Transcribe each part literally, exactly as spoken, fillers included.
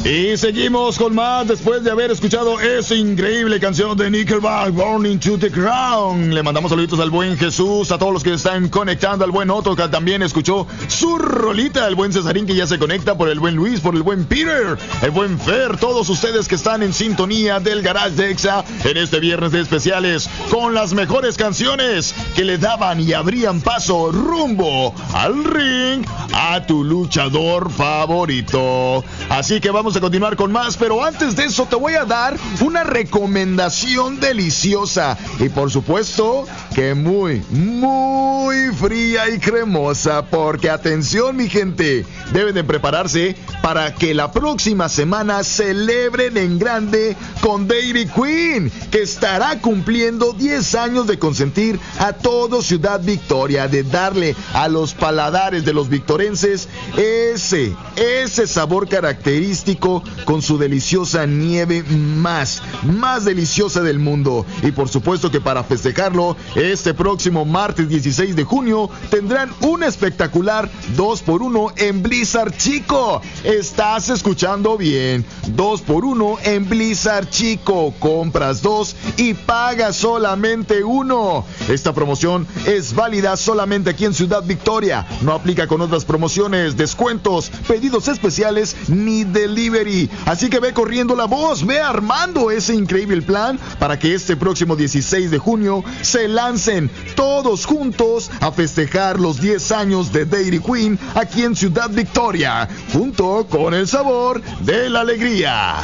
Y seguimos con más después de haber escuchado esa increíble canción de Nickelback, Born Into the Ground. Le mandamos saluditos al buen Jesús, a todos los que están conectando, al buen Otto que también escuchó su rolita, al buen Cesarín que ya se conecta, por el buen Luis, por el buen Peter, el buen Fer, todos ustedes que están en sintonía del Garage de Exa en este viernes de especiales con las mejores canciones que le daban y abrían paso rumbo al ring a tu luchador favorito. Así que vamos a continuar con más, pero antes de eso te voy a dar una recomendación deliciosa y por supuesto que muy, muy fría y cremosa, porque atención mi gente, deben de prepararse para que la próxima semana celebren en grande con Dairy Queen, que estará cumpliendo diez años de consentir a todo Ciudad Victoria, de darle a los paladares de los victorenses ese, ese sabor característico con su deliciosa nieve más, más deliciosa del mundo. Y por supuesto que para festejarlo, este próximo martes dieciséis de junio tendrán un espectacular dos por uno en Blizzard Chico. Estás escuchando bien, dos por uno en Blizzard Chico. Compras dos y pagas solamente uno. Esta promoción es válida solamente aquí en Ciudad Victoria. No aplica con otras promociones, descuentos, pedidos especiales ni delivery. Así que ve corriendo la voz, ve armando ese increíble plan para que este próximo dieciséis de junio se lancen todos juntos a festejar los diez años de Dairy Queen aquí en Ciudad Victoria, junto con el sabor de la alegría.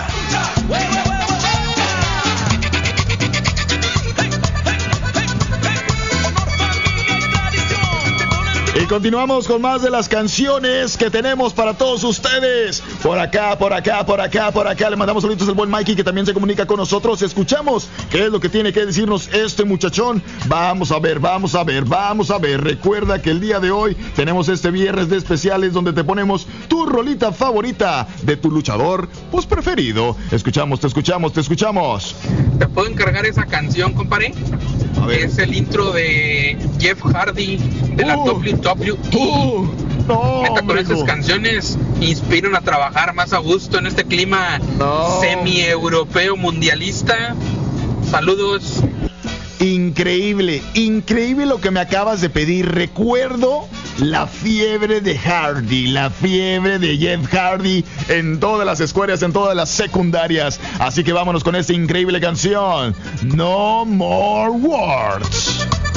Y continuamos con más de las canciones que tenemos para todos ustedes. Por acá, por acá, por acá, por acá. Le mandamos saludos al buen Mikey que también se comunica con nosotros. Escuchamos qué es lo que tiene que decirnos este muchachón. Vamos a ver, vamos a ver, vamos a ver. Recuerda que el día de hoy tenemos este viernes de especiales donde te ponemos tu rolita favorita de tu luchador pues preferido. Escuchamos, te escuchamos, te escuchamos. ¿Te puedo encargar esa canción, compadre? A ver. Es el intro de Jeff Hardy de la uh, W W E. Uh, no, Neta, con amigo. esas canciones inspiran a trabajar más a gusto en este clima no. semi-europeo mundialista. Saludos. Increíble, increíble lo que me acabas de pedir. Recuerdo la fiebre de Hardy, la fiebre de Jeff Hardy en todas las escuelas, en todas las secundarias. Así que vámonos con esta increíble canción, No More Words.